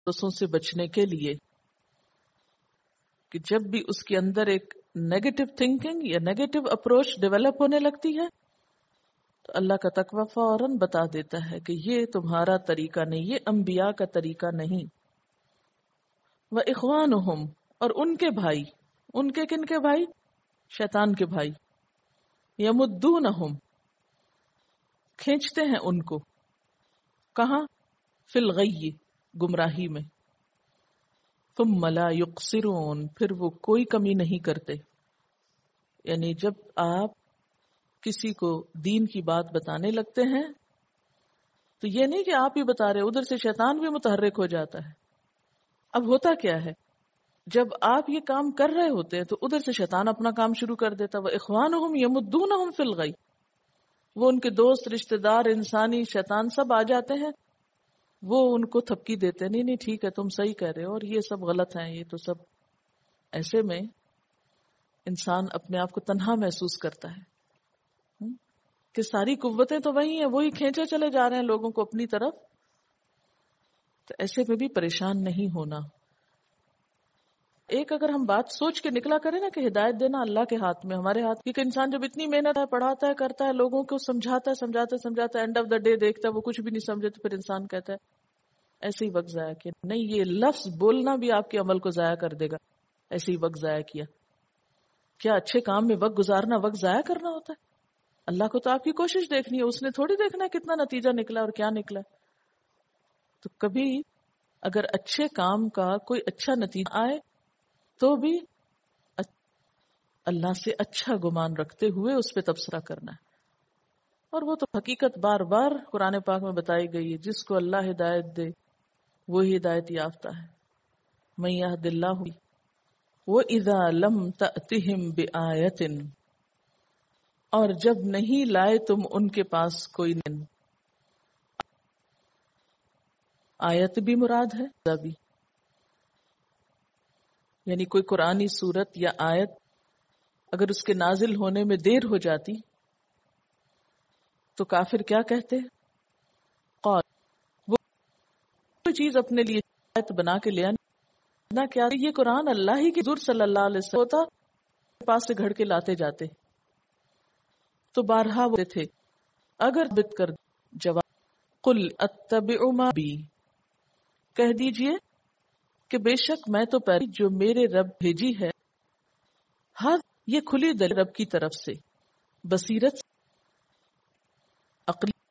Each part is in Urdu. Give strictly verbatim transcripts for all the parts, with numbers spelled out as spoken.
وسوسوں سے بچنے کے لیے کہ جب بھی اس کے اندر ایک نیگیٹو تھنکنگ یا نیگیٹو اپروچ ڈیولپ ہونے لگتی ہے تو اللہ کا تقویٰ فوراً بتا دیتا ہے کہ یہ تمہارا طریقہ نہیں، یہ انبیاء کا طریقہ نہیں۔ وَإِخْوَانُهُمْ، اور ان کے بھائی، ان کے کن کے بھائی؟ شیطان کے بھائی۔ يَمُدُّونَهُمْ، کھینچتے ہیں ان کو، کہاں؟ فی الغی، گمراہی میں۔ ثم لا يقصرون، پھر وہ کوئی کمی نہیں کرتے۔ یعنی جب آپ کسی کو دین کی بات بتانے لگتے ہیں تو یہ نہیں کہ آپ ہی بتا رہے، ادھر سے شیطان بھی متحرک ہو جاتا ہے۔ اب ہوتا کیا ہے، جب آپ یہ کام کر رہے ہوتے ہیں تو ادھر سے شیطان اپنا کام شروع کر دیتا۔ وَإِخْوَانُهُمْ يَمُدُّونَهُمْ فِي الْغَيِّ، وہ ان کے دوست، رشتہ دار، انسانی شیطان سب آ جاتے ہیں، وہ ان کو تھپکی دیتے ہیں، نہیں نہیں ٹھیک ہے تم صحیح کہہ رہے ہو اور یہ سب غلط ہیں، یہ تو سب۔ ایسے میں انسان اپنے آپ کو تنہا محسوس کرتا ہے کہ ساری قوتیں تو وہی ہیں، وہی کھینچے چلے جا رہے ہیں لوگوں کو اپنی طرف۔ تو ایسے میں بھی پریشان نہیں ہونا۔ ایک اگر ہم بات سوچ کے نکلا کریں نا کہ ہدایت دینا اللہ کے ہاتھ میں، ہمارے ہاتھ، کیونکہ انسان جب اتنی محنت ہے، پڑھاتا ہے، کرتا ہے، لوگوں کو سمجھاتا ہے سمجھاتا ہے سمجھاتا ہے، اینڈ آف دا ڈے دیکھتا ہے وہ کچھ بھی نہیں سمجھے، تو پھر انسان کہتا ہے ایسے ہی وقت ضائع کیا۔ نہیں، یہ لفظ بولنا بھی آپ کے عمل کو ضائع کر دے گا، ایسے ہی وقت ضائع کیا۔ کیا اچھے کام میں وقت گزارنا وقت ضائع کرنا ہوتا ہے؟ اللہ کو تو آپ کی کوشش دیکھنی ہے، اس نے تھوڑی دیکھنا ہے کتنا نتیجہ نکلا اور کیا نکلا۔ تو کبھی اگر اچھے کام کا کوئی اچھا نتیجہ آئے تو بھی اللہ سے اچھا گمان رکھتے ہوئے اس پہ تبصرہ کرنا ہے۔ اور وہ تو حقیقت بار بار قرآن پاک میں بتائی گئی ہے، جس کو اللہ ہدایت دے وہی ہدایت یافتہ ہے۔ من یہد اللہ وَإِذَا لَمْ تَأْتِهِمْ بِآیَةٍ، اور جب نہیں لائے تم ان کے پاس کوئی نہیں، آیت بھی مراد ہے بھی، یعنی کوئی قرآنی سورت یا آیت اگر اس کے نازل ہونے میں دیر ہو جاتی تو کافر کیا کہتے؟ قال، وہ کوئی چیز اپنے لیے آیت بنا کے لے آنا، کیا یہ قرآن اللہ ہی کی حضور صلی اللہ علیہ وسلم ہوتا پاس سے گھڑ کے لاتے جاتے تو بارہا وہ تھے۔ اگر بت کر جواب، قل اتبع ما بی، کہہ دیجئے کہ بے شک میں تو پہلی جو میرے رب بھیجی ہے، ہاں یہ کھلی دل رب کی طرف سے، بصیرت، عقل،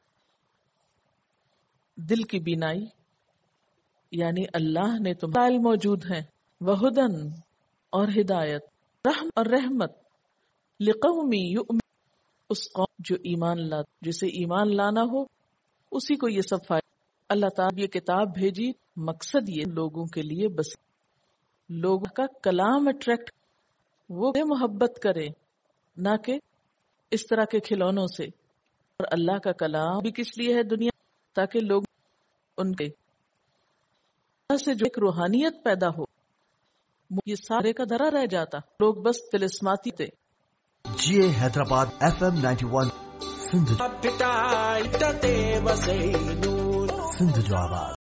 دل کی بینائی، یعنی اللہ نے تمہارے موجود ہیں، وہدن، اور ہدایت، رحم اور رحمت، لقوم یؤمن، اس قوم جو ایمان لا، جسے ایمان لانا ہو اسی کو یہ سب فائدہ۔ اللہ تعالیٰ یہ کتاب بھیجی، مقصد یہ لوگوں کے لیے، بس لوگوں کا کلام اٹریکٹ، وہ محبت کرے، نہ کہ اس طرح کے کھلونوں سے۔ اور اللہ کا کلام بھی کس لیے ہے دنیا، تاکہ لوگ ان کے سے جو ایک روحانیت پیدا ہو، یہ سارے کا دھرا رہ جاتا، لوگ بس تلسماتی تھے۔ جی Hyderabad F M ninety one Sindh Sindh جو آواز۔